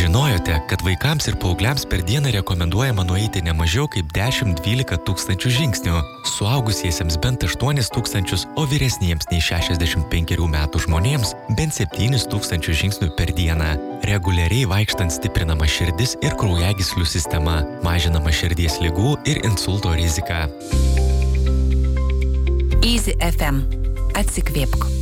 žinojote, kad vaikams ir paaugliams per dieną rekomenduojama nueiti ne mažiau kaip 10-12 tūkstančių žingsnių, suaugusiesiems bent 8 tūkstančius, o vyresniems nei 65 metų žmonėms bent 7 tūkstančių žingsnių per dieną. Reguliariai vaikštant stiprinama širdis ir kraujagyslių sistema, mažinama širdies ligų ir insulto rizika. Easy FM. Atsikvėpk.